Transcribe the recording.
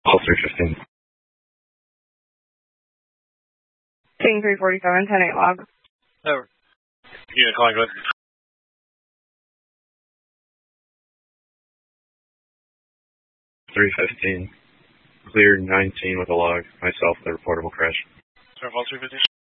All 315. King 347, 10-8 log. Over. Unit calling, go ahead. 315. Cleared 19 with a log. Myself, the reportable crash. Sorry, all 315.